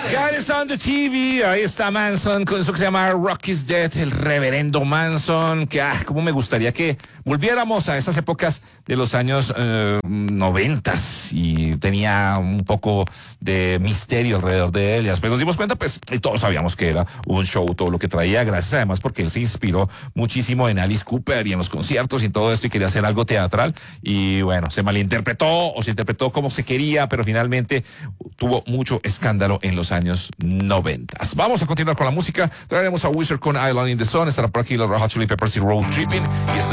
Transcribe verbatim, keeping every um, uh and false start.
Guys on the T V, ahí está Manson con eso que se llama Rock is Dead, el reverendo Manson, que ah, como me gustaría que volviéramos a esas épocas de los años eh, noventas y tenía un poco de misterio alrededor de él y después nos dimos cuenta pues y todos sabíamos que era un show todo lo que traía, gracias además porque él se inspiró muchísimo en Alice Cooper y en los conciertos y todo esto y quería hacer algo teatral y bueno, se malinterpretó o se interpretó como se quería, pero finalmente tuvo mucho escándalo en los años noventa. Vamos a continuar con la música. Traeremos a Wizard con Island in the Sun. Estará por aquí los Red Hot Chili Peppers y Road Tripping. Y esto